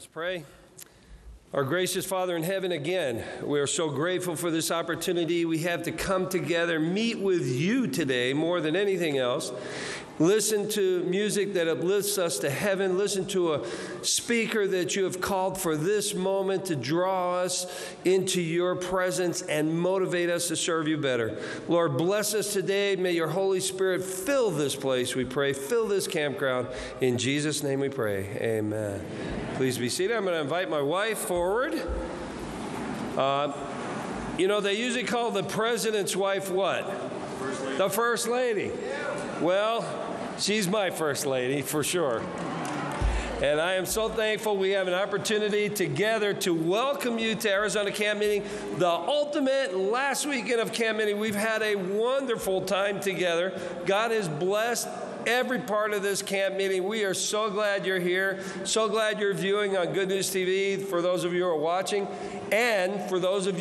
Let's pray. Our gracious Father in heaven, again, we are so grateful for this opportunity we have to come together, meet with you today more than anything else. Listen to music that uplifts us to heaven. Listen to a speaker that you have called for this moment to draw us into your presence and motivate us to serve you better. Lord, bless us today. May your Holy Spirit fill this place, we pray. Fill this campground. In Jesus' name we pray. Amen. Please be seated. I'm going to invite my wife forward. They usually call the president's wife what? The First Lady. Well, she's my First Lady for sure. And I am so thankful we have an opportunity together to welcome you to Arizona Camp Meeting, the ultimate last weekend of Camp Meeting. We've had a wonderful time together. God has blessed every part of this camp meeting. We are so glad you're here. So glad you're viewing on Good News TV for those of you who are watching. And for those of you